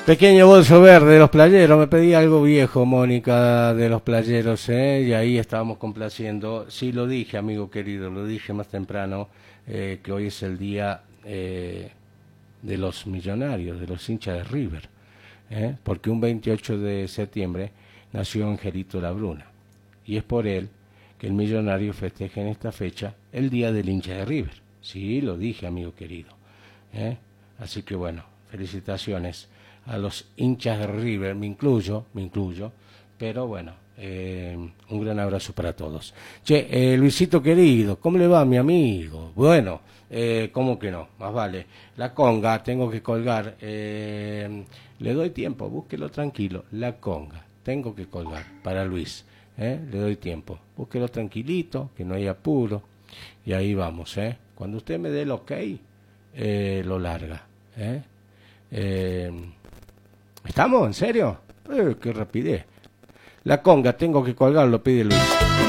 Pequeño bolso verde de los playeros, me pedí algo viejo, Mónica, de los playeros, y ahí estábamos complaciendo. Sí, lo dije, amigo querido, lo dije más temprano, que hoy es el día de los millonarios, de los hinchas de River, porque un 28 de septiembre nació Angelito Labruna, y es por él que el millonario festeja en esta fecha el día del hincha de River. Sí, lo dije, amigo querido. Así que bueno, felicitaciones a los hinchas de River, me incluyo, pero bueno, un gran abrazo para todos. Che, Luisito querido, ¿cómo le va mi amigo? Bueno, ¿cómo que no? Más vale, la conga, tengo que colgar, le doy tiempo, búsquelo tranquilo, la conga, tengo que colgar para Luis, le doy tiempo, búsquelo tranquilito, que no hay apuro, y ahí vamos, cuando usted me dé el ok, lo larga, ¿estamos? ¿En serio? ¡Qué rapidez! La conga, tengo que colgar, lo pide Luis.